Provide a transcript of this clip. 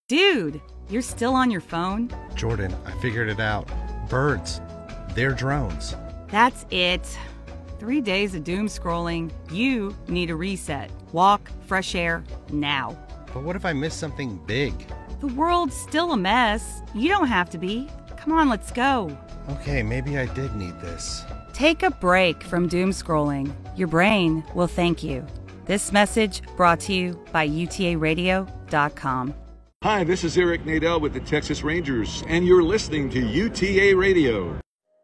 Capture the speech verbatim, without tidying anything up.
Dude, you're still on your phone? Jordan, I figured it out. Birds. They're drones. That's it. Three days of doom scrolling. You need a reset. Walk, fresh air, now. But what if I miss something big? The world's still a mess. You don't have to be. Come on, let's go. Okay, maybe I did need this. Take a break from doom scrolling. Your brain will thank you. This message brought to you by U T A radio dot com. Hi, this is Eric Nadel with the Texas Rangers, and you're listening to U T A Radio.